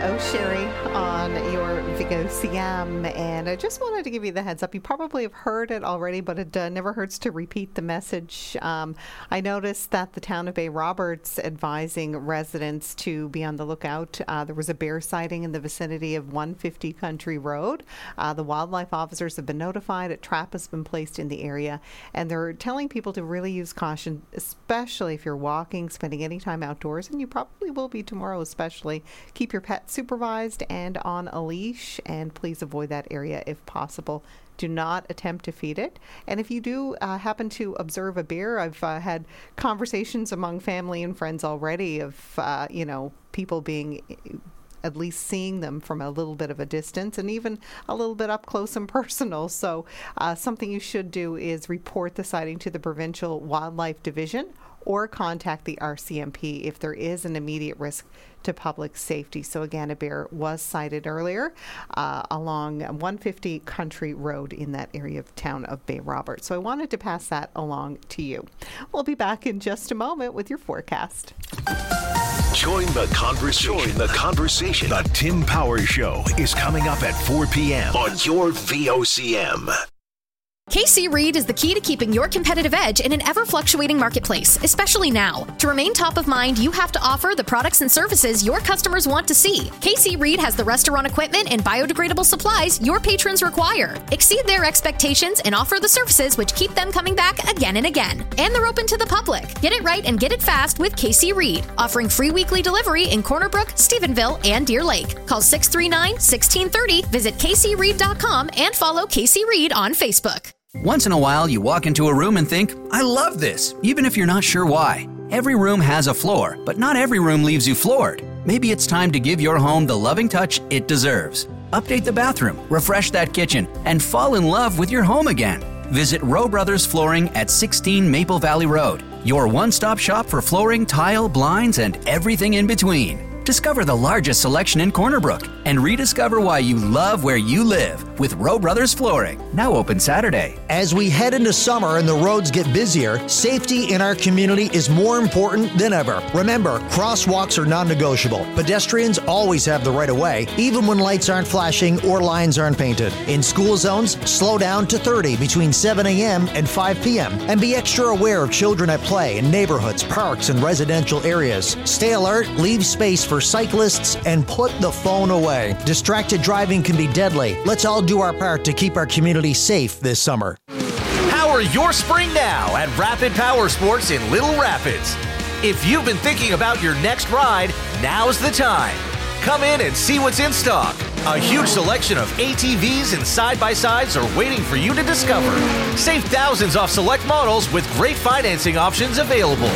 O'Sherry on your Vigo CM, and I just wanted to give you the heads up. You probably have heard it already, but it never hurts to repeat the message. I noticed that the town of Bay Roberts advising residents to be on the lookout. There was a bear sighting in the vicinity of 150 Country Road. The wildlife officers have been notified. A trap has been placed in the area, and they're telling people to really use caution, especially if you're walking, spending any time outdoors, and you probably will be tomorrow especially. Keep your pet supervised and on a leash, and please avoid that area if possible. Do not attempt to feed it. And if you do happen to observe a bear, I've had conversations among family and friends already of, people being at least seeing them from a little bit of a distance and even a little bit up close and personal. So something you should do is report the sighting to the Provincial Wildlife Division or contact the RCMP if there is an immediate risk to public safety. So again, a bear was sighted earlier along 150 Country Road in that area of town of Bay Roberts. So I wanted to pass that along to you. We'll be back in just a moment with your forecast. Join the conversation. The Tim Powers Show is coming up at 4 p.m. on your VOCM. KC Reed is the key to keeping your competitive edge in an ever-fluctuating marketplace, especially now. To remain top of mind, you have to offer the products and services your customers want to see. KC Reed has the restaurant equipment and biodegradable supplies your patrons require. Exceed their expectations and offer the services which keep them coming back again and again. And they're open to the public. Get it right and get it fast with KC Reed, offering free weekly delivery in Corner Brook, Stephenville, and Deer Lake. Call 639-1630, visit kcreed.com, and follow KC Reed on Facebook. Once in a while, you walk into a room and think, I love this, even if you're not sure why. Every room has a floor, but not every room leaves you floored. Maybe it's time to give your home the loving touch it deserves. Update the bathroom, refresh that kitchen, and fall in love with your home again. Visit Rowe Brothers Flooring at 16 Maple Valley Road, your one-stop shop for flooring, tile, blinds, and everything in between. Discover the largest selection in Corner Brook and rediscover why you love where you live with Rowe Brothers Flooring. Now open Saturday. As we head into summer and the roads get busier, safety in our community is more important than ever. Remember, crosswalks are non-negotiable. Pedestrians always have the right of way, even when lights aren't flashing or lines aren't painted. In school zones, slow down to 30 between 7 a.m. and 5 p.m. And be extra aware of children at play in neighborhoods, parks, and residential areas. Stay alert, leave space for cyclists, and put the phone away. Distracted driving can be deadly. Let's all do our part to keep our community safe this summer. Power your spring now at Rapid Power Sports in Little Rapids. If you've been thinking about your next ride, now's the time. Come in and see what's in stock. A huge selection of ATVs and side-by-sides are waiting for you to discover. Save thousands off select models with great financing options available.